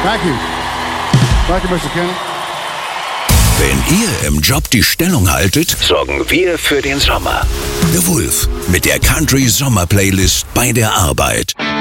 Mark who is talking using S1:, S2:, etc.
S1: Thank you. Thank you, Mr. Kenny.
S2: Wenn ihr im Job die Stellung haltet, sorgen wir für den Sommer. The Wolf mit der Country Sommer Playlist bei der Arbeit.